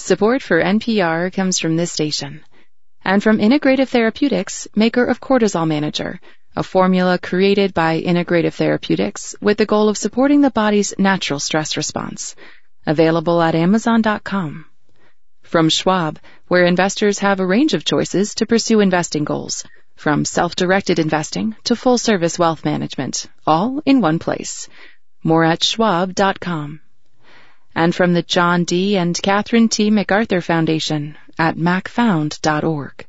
Support for NPR comes from this station and from Integrative Therapeutics, maker of Cortisol Manager, a formula created by Integrative Therapeutics with the goal of supporting the body's natural stress response. Available at Amazon.com. From Schwab, where investors have a range of choices to pursue investing goals, from self-directed investing to full-service wealth management, all in one place. More at Schwab.com. And from the John D. and Catherine T. MacArthur Foundation at macfound.org.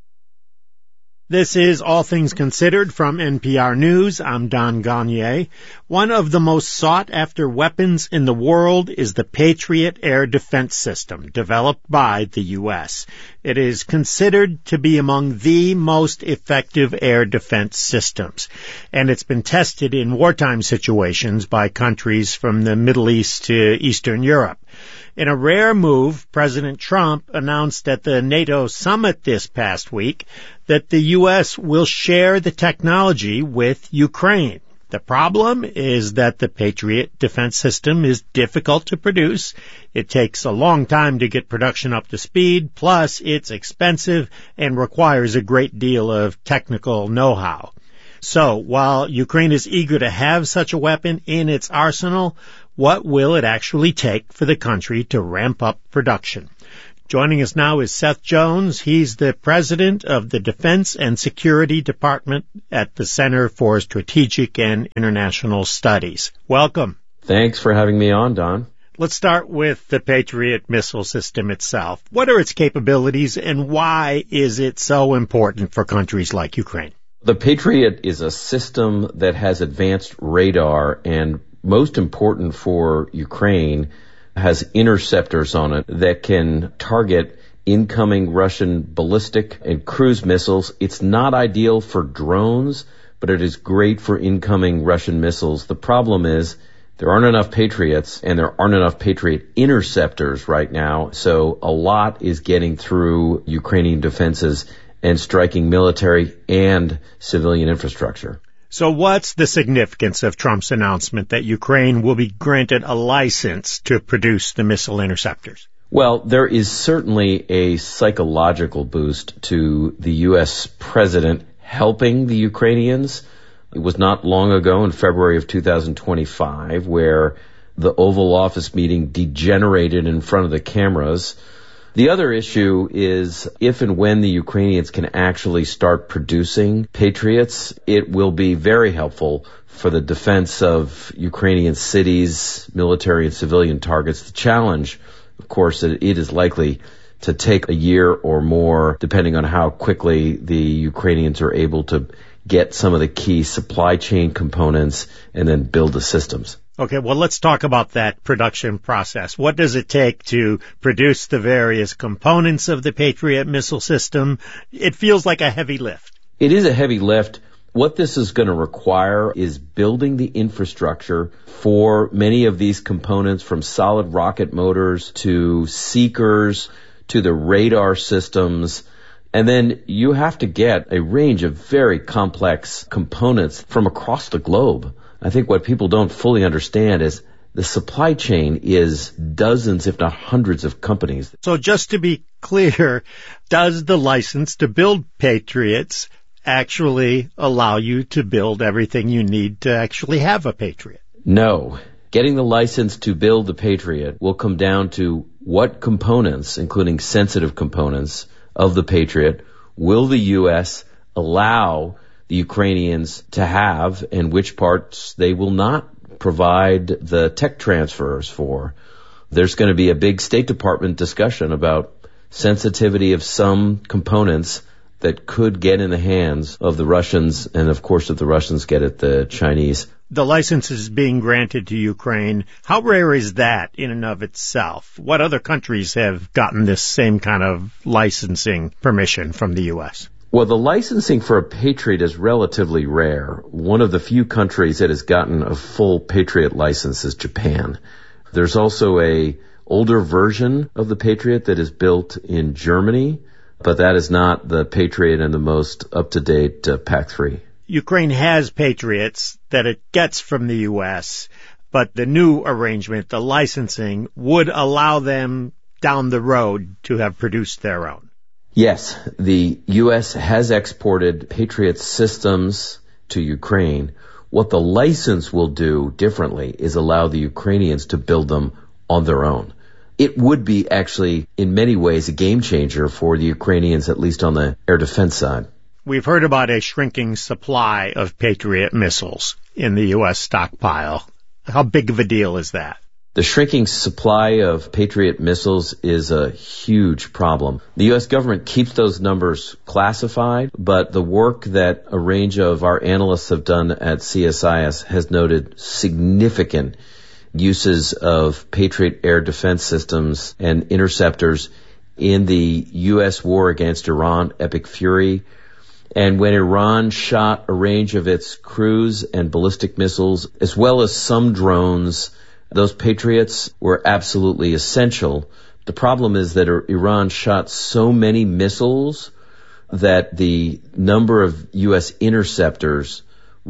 This is All Things Considered from NPR News. I'm Don Gagnier. One of the most sought-after weapons in the world is the Patriot Air Defense System, developed by the U.S. It is considered to be among the most effective air defense systems, and it's been tested in wartime situations by countries from the Middle East to Eastern Europe. In a rare move, President Trump announced at the NATO summit this past week that the U.S. will share the technology with Ukraine. The problem is that the Patriot defense system is difficult to produce. It takes a long time to get production up to speed, plus it's expensive and requires a great deal of technical know-how. So, while Ukraine is eager to have such a weapon in its arsenal, what will it actually take for the country to ramp up production? Joining us now is Seth Jones. He's the president of the Defense and Security Department at the Center for Strategic and International Studies. Welcome. Thanks for having me on, Don. Let's start with the Patriot missile system itself. What are its capabilities and why is it so important for countries like Ukraine? The Patriot is a system that has advanced radar and, most important for Ukraine, has interceptors on it that can target incoming Russian ballistic and cruise missiles. It's not ideal for drones, but it is great for incoming Russian missiles. The problem is there aren't enough Patriots and there aren't enough Patriot interceptors right now, so a lot is getting through Ukrainian defenses and striking military and civilian infrastructure. So what's the significance of Trump's announcement that Ukraine will be granted a license to produce the missile interceptors? Well, there is certainly a psychological boost to the U.S. president helping the Ukrainians. It was not long ago in February of 2025 where the Oval Office meeting degenerated in front of the cameras. The other issue is if and when the Ukrainians can actually start producing Patriots, it will be very helpful for the defense of Ukrainian cities, military and civilian targets. The challenge, of course, it is likely to take a year or more, depending on how quickly the Ukrainians are able to get some of the key supply chain components and then build the systems. Okay, well, let's talk about that production process. What does it take to produce the various components of the Patriot missile system? It feels like a heavy lift. It is a heavy lift. What this is going to require is building the infrastructure for many of these components, from solid rocket motors to seekers to the radar systems. And then you have to get a range of very complex components from across the globe. I think what people don't fully understand is the supply chain is dozens, if not hundreds, of companies. So just to be clear, does the license to build Patriots actually allow you to build everything you need to actually have a Patriot? No. Getting the license to build the Patriot will come down to what components, including sensitive components of the Patriot, will the U.S. allow the Ukrainians to have, and which parts they will not provide the tech transfers for. There's going to be a big State Department discussion about sensitivity of some components that could get in the hands of the Russians, and of course if the Russians get it, the Chinese. The license is being granted to Ukraine. How rare is that in and of itself? What other countries have gotten this same kind of licensing permission from the U.S.? Well, the licensing for a Patriot is relatively rare. One of the few countries that has gotten a full Patriot license is Japan. There's also a older version of the Patriot that is built in Germany, but that is not the Patriot and the most up-to-date PAC-3. Ukraine has Patriots that it gets from the U.S., but the new arrangement, the licensing, would allow them down the road to have produced their own. Yes, the U.S. has exported Patriot systems to Ukraine. What the license will do differently is allow the Ukrainians to build them on their own. It would be actually, in many ways, a game changer for the Ukrainians, at least on the air defense side. We've heard about a shrinking supply of Patriot missiles in the U.S. stockpile. How big of a deal is that? The shrinking supply of Patriot missiles is a huge problem. The U.S. government keeps those numbers classified, but the work that a range of our analysts have done at CSIS has noted significant uses of Patriot air defense systems and interceptors in the U.S. war against Iran, Epic Fury. And when Iran shot a range of its cruise and ballistic missiles, as well as some drones, those Patriots were absolutely essential. The problem is that Iran shot so many missiles that the number of U.S. interceptors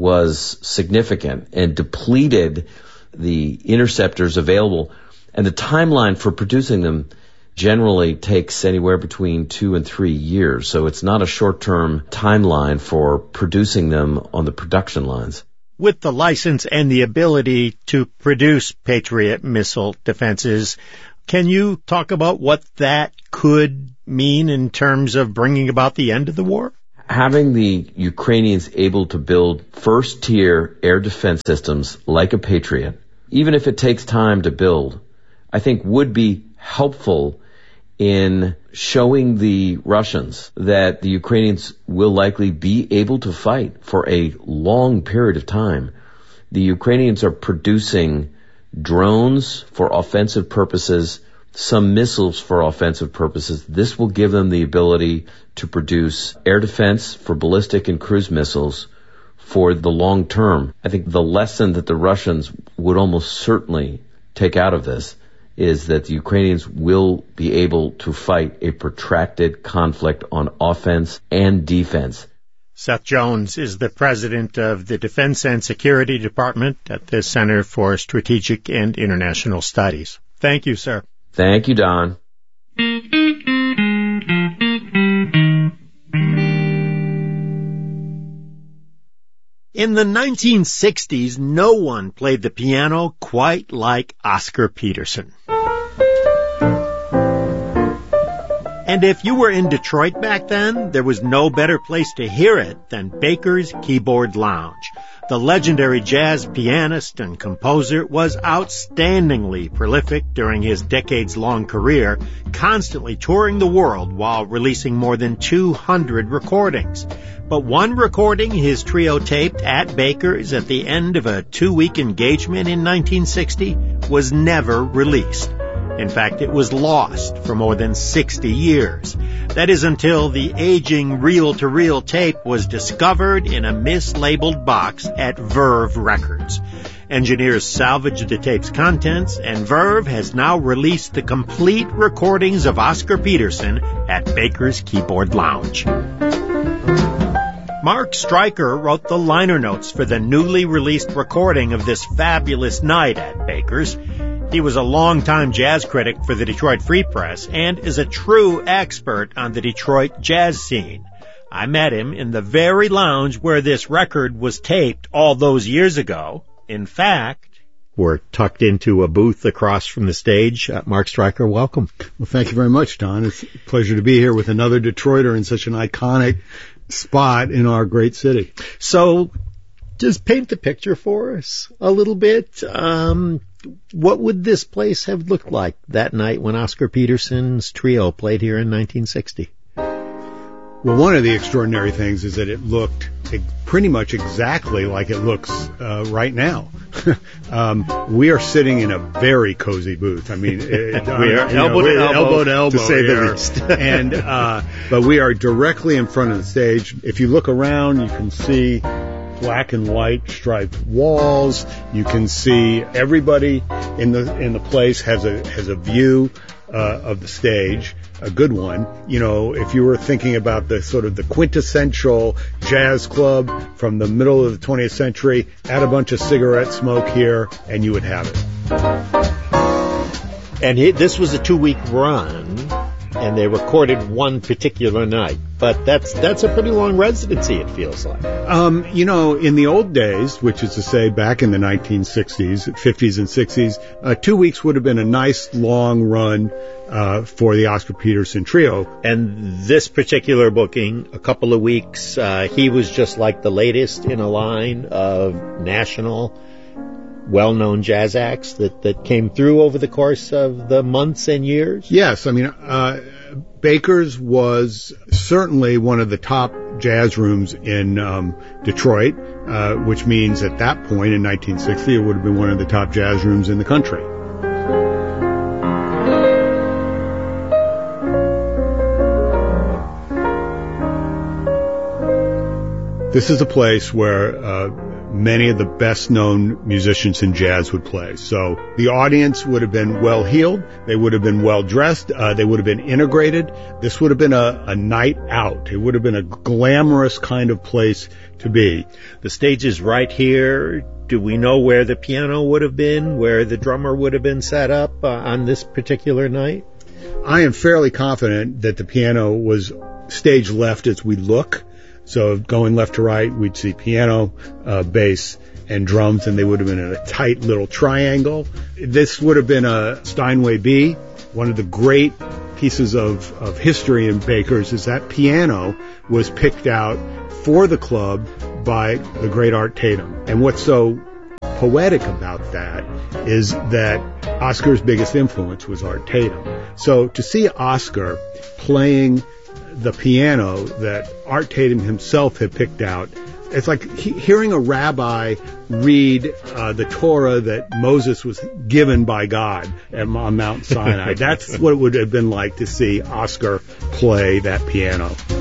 was significant and depleted the interceptors available. And the timeline for producing them generally takes anywhere between 2 and 3 years. So it's not a short-term timeline for producing them on the production lines. With the license and the ability to produce Patriot missile defenses, can you talk about what that could mean in terms of bringing about the end of the war? Having the Ukrainians able to build first-tier air defense systems like a Patriot, even if it takes time to build, I think would be helpful in showing the Russians that the Ukrainians will likely be able to fight for a long period of time. The Ukrainians are producing drones for offensive purposes, some missiles for offensive purposes. This will give them the ability to produce air defense for ballistic and cruise missiles for the long term. I think the lesson that the Russians would almost certainly take out of this is that the Ukrainians will be able to fight a protracted conflict on offense and defense. Seth Jones is the president of the Defense and Security Department at the Center for Strategic and International Studies. Thank you, sir. Thank you, Don. In the 1960s, no one played the piano quite like Oscar Peterson. And if you were in Detroit back then, there was no better place to hear it than Baker's Keyboard Lounge. The legendary jazz pianist and composer was outstandingly prolific during his decades-long career, constantly touring the world while releasing more than 200 recordings. But one recording his trio taped at Baker's at the end of a 2-week engagement in 1960 was never released. In fact, it was lost for more than 60 years. That is until the aging reel-to-reel tape was discovered in a mislabeled box at Verve Records. Engineers salvaged the tape's contents, and Verve has now released the complete recordings of Oscar Peterson at Baker's Keyboard Lounge. Mark Stryker wrote the liner notes for the newly released recording of this fabulous night at Baker's. He was a longtime jazz critic for the Detroit Free Press and is a true expert on the Detroit jazz scene. I met him in the very lounge where this record was taped all those years ago. In fact, we're tucked into a booth across from the stage. Mark Stryker, welcome. Well, thank you very much, Don. It's a pleasure to be here with another Detroiter in such an iconic spot in our great city. So, just paint the picture for us a little bit. What would this place have looked like that night when Oscar Peterson's trio played here in 1960? Well, one of the extraordinary things is that it looked pretty much exactly like it looks right now. We are sitting in a very cozy booth. I mean, we are elbow to elbow, to say the least. And but we are directly in front of the stage. If you look around, you can see black and white striped walls. You can see everybody in the place has a view of the stage, a good one. You know, if you were thinking about the sort of the quintessential jazz club from the middle of the 20th century, add a bunch of cigarette smoke here, and you would have it. And this was a 2-week run, and they recorded one particular night. But that's a pretty long residency, it feels like. In the old days, which is to say back in the 1960s, 50s and 60s, 2 weeks would have been a nice long run for the Oscar Peterson Trio. And this particular booking, a couple of weeks, he was just like the latest in a line of national well-known jazz acts that came through over the course of the months and years? Yes, I mean, Baker's was certainly one of the top jazz rooms in Detroit, which means at that point in 1960 it would have been one of the top jazz rooms in the country. This is a place where many of the best-known musicians in jazz would play. So the audience would have been well-heeled. They would have been well-dressed. They would have been integrated. This would have been a night out. It would have been a glamorous kind of place to be. The stage is right here. Do we know where the piano would have been, where the drummer would have been set up on this particular night? I am fairly confident that the piano was stage left as we look. So going left to right, we'd see piano, bass, and drums, and they would have been in a tight little triangle. This would have been a Steinway B. One of the great pieces of history in Baker's is that piano was picked out for the club by the great Art Tatum. And what's so poetic about that is that Oscar's biggest influence was Art Tatum. So to see Oscar playing the piano that Art Tatum himself had picked out, it's like hearing a rabbi read the Torah that Moses was given by God on Mount Sinai. That's what it would have been like to see Oscar play that piano.